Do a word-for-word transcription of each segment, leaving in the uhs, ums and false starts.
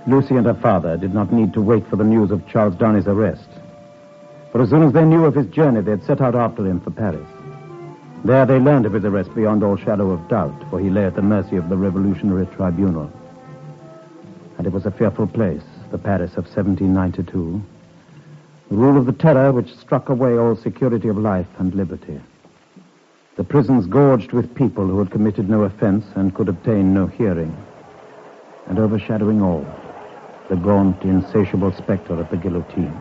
Lucy and her father did not need to wait for the news of Charles Darnay's arrest. For as soon as they knew of his journey, they had set out after him for Paris. There they learned of his arrest beyond all shadow of doubt, for he lay at the mercy of the Revolutionary Tribunal. And it was a fearful place, the Paris of seventeen ninety-two. The rule of the terror which struck away all security of life and liberty. The prisons gorged with people who had committed no offense and could obtain no hearing. And overshadowing all, the gaunt, insatiable specter of the guillotine.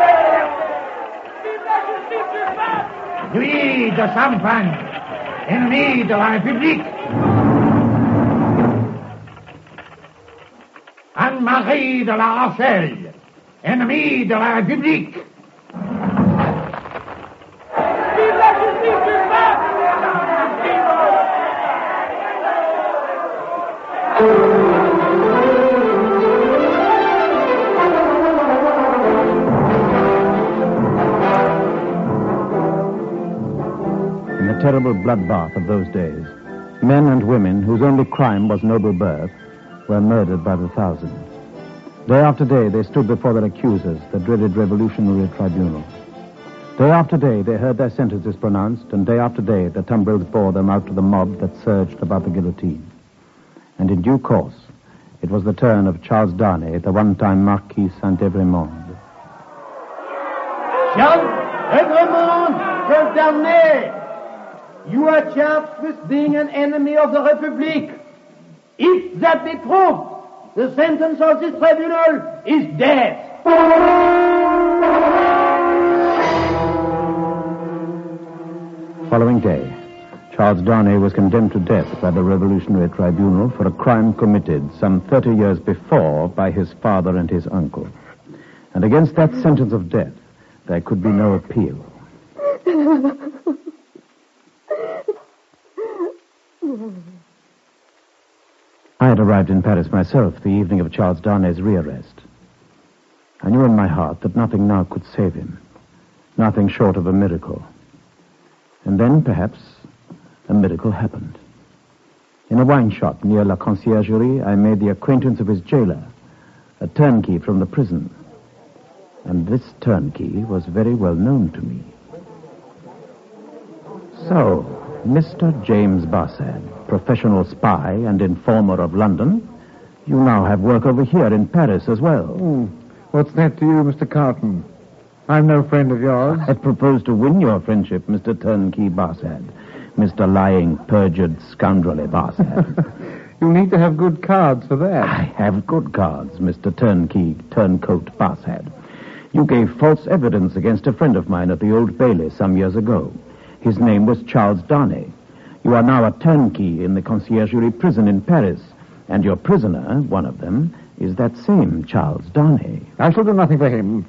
Louis de Champagne, ennemi de la République. Anne-Marie de la Rochelle, ennemi de la République. Vive la justice du In the terrible bloodbath of those days, men and women whose only crime was noble birth were murdered by the thousands. Day after day, they stood before their accusers, the dreaded Revolutionary Tribunal. Day after day, they heard their sentences pronounced, and day after day, the tumbrils bore them out to the mob that surged about the guillotine. And in due course, it was the turn of Charles Darnay, the one-time Marquis Saint-Evremond. Charles Evremond, Charles Darnay, you are charged with being an enemy of the Republic. If that be true, the sentence of this tribunal is death. Following day, Charles Darnay was condemned to death by the Revolutionary Tribunal for a crime committed some thirty years before by his father and his uncle. And against that sentence of death, there could be no appeal. I had arrived in Paris myself the evening of Charles Darnay's rearrest. I knew in my heart that nothing now could save him. Nothing short of a miracle. And then, perhaps, a miracle happened. In a wine shop near La Conciergerie, I made the acquaintance of his jailer, a turnkey from the prison. And this turnkey was very well known to me. So, Mister James Barsad, professional spy and informer of London, you now have work over here in Paris as well. Oh, what's that to you, Mister Carton? I'm no friend of yours. I propose to win your friendship, Mister Turnkey Barsad. Mister lying, perjured, scoundrelly Barsad. You'll need to have good cards for that. I have good cards, Mister Turnkey, Turncoat Barsad. You gave false evidence against a friend of mine at the Old Bailey some years ago. His name was Charles Darnay. You are now a turnkey in the Conciergerie prison in Paris, and your prisoner, one of them, is that same Charles Darnay. I shall do nothing for him.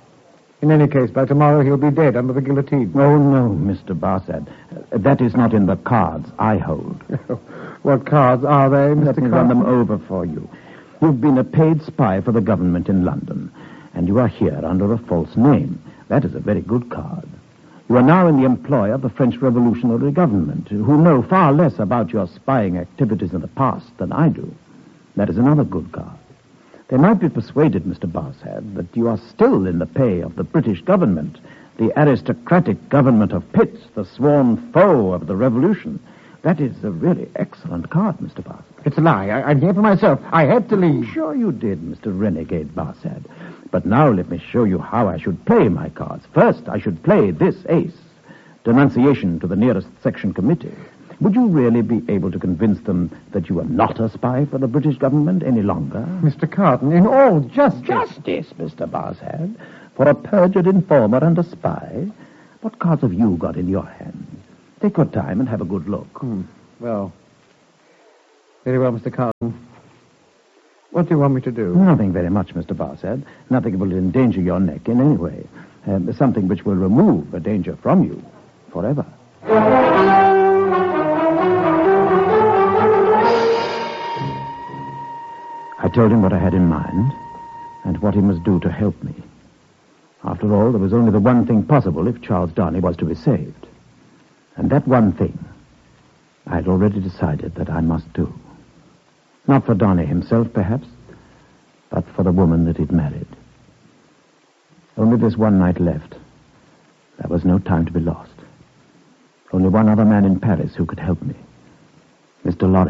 In any case, by tomorrow he'll be dead under the guillotine. Oh, no, Mister Barsad. Uh, that is not in the cards I hold. What cards are they, Mister Let me run them over for you. You've been a paid spy for the government in London, and you are here under a false name. That is a very good card. You are now in the employ of the French Revolutionary government, who know far less about your spying activities in the past than I do. That is another good card. They might be persuaded, Mister Barsad, that you are still in the pay of the British government, the aristocratic government of Pitt, the sworn foe of the revolution. That is a really excellent card, Mister Barsad. It's a lie. I, I'm here for myself. I had to leave. Sure you did, Mister Renegade Barsad. But now let me show you how I should play my cards. First, I should play this ace. Denunciation to the nearest section committee. Would you really be able to convince them that you are not a spy for the British government any longer? Mister Carton, in all justice... Justice, Mister Barsad. For a perjured informer and a spy. What cards have you got in your hand? Take your time and have a good look. Hmm. Well, very well, Mister Carton. What do you want me to do? Nothing very much, Mister Barsad. Nothing will endanger your neck in any way. Um, something which will remove a danger from you forever. I told him what I had in mind and what he must do to help me. After all, there was only the one thing possible if Charles Darnay was to be saved. And that one thing I had already decided that I must do. Not for Darnay himself, perhaps, but but for the woman that he'd married. Only this one night left. There was no time to be lost. Only one other man in Paris who could help me. Mister Lawrence.